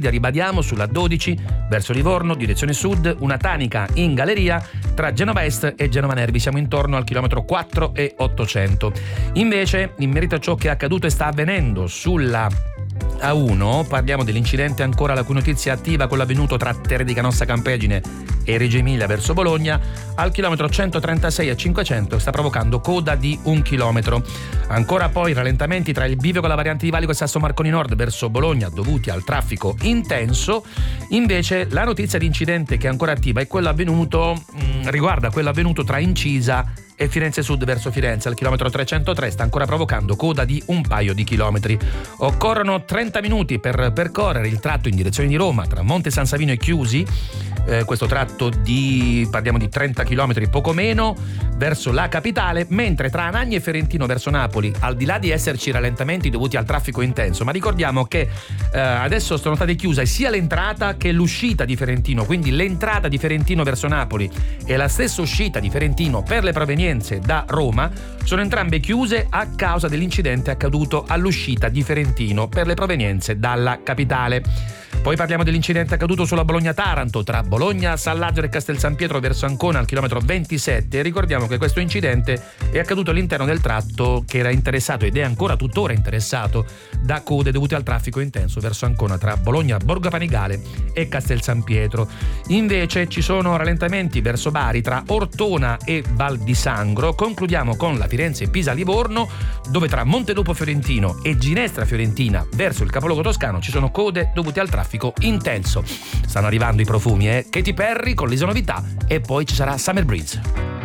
guida, ribadiamo, sulla 12 verso Livorno, direzione sud, una tanica in galleria tra Genova Est e Genova Nervi, siamo intorno al chilometro 4 e 800. Invece, in merito a ciò che è accaduto e sta avvenendo sulla A1, parliamo dell'incidente ancora la cui notizia è attiva con l'avvenuto tra Terre di Canossa Campegine e Reggio Emilia verso Bologna. Al chilometro 136 e 500 sta provocando coda di 1 chilometro. Ancora poi rallentamenti tra il bivio con la variante di Valico e Sasso Marconi Nord verso Bologna dovuti al traffico intenso. Invece la notizia di incidente che è ancora attiva è quello avvenuto riguarda quello avvenuto tra Incisa e Firenze Sud verso Firenze. Al chilometro 303 sta ancora provocando coda di un paio di chilometri. Occorrono 30 minuti per percorrere il tratto in direzione di Roma tra Monte San Savino e Chiusi, questo tratto parliamo di 30 chilometri poco meno verso la capitale, mentre tra Anagni e Ferentino verso Napoli, al di là di esserci rallentamenti dovuti al traffico intenso, ma ricordiamo che adesso sono state chiuse sia l'entrata che l'uscita di Ferentino, quindi l'entrata di Ferentino verso Napoli e la stessa uscita di Ferentino per le provenienze da Roma sono entrambe chiuse a causa dell'incidente accaduto all'uscita di Ferentino per le provenienze dalla capitale. Poi parliamo dell'incidente accaduto sulla Bologna-Taranto tra Bologna, San Lazzaro e Castel San Pietro verso Ancona al chilometro 27. Ricordiamo che questo incidente è accaduto all'interno del tratto che era interessato ed è ancora tuttora interessato da code dovute al traffico intenso verso Ancona tra Bologna, Borgo Panigale e Castel San Pietro. Invece ci sono rallentamenti verso Bari tra Ortona e Val di Sangro. Concludiamo con la Firenze-Pisa-Livorno, dove tra Montelupo Fiorentino e Ginestra Fiorentina verso il capoluogo toscano ci sono code dovute al traffico intenso. Stanno arrivando i profumi, Katy Perry con l'Isa Novità e poi ci sarà Summer Breeze.